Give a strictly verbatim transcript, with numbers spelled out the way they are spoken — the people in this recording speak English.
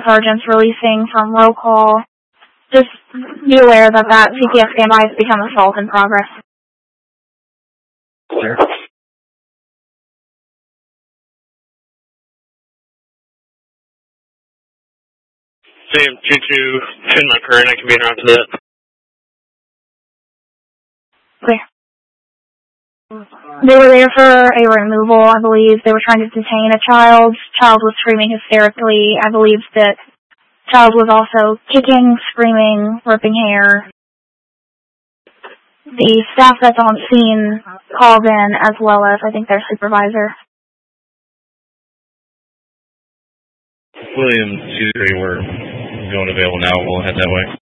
the sergeant's releasing from roll call. Just be aware that that C P S standby has become assault in progress. Clear. Same two two, ten my current, I can be around to that. Clear. They were there for a removal, I believe. They were trying to detain a child. Child was screaming hysterically. I believe that child was also kicking, screaming, ripping hair. The staff that's on scene called in, as well as, I think, their supervisor. Williams two three, we're going available now. We'll head that way.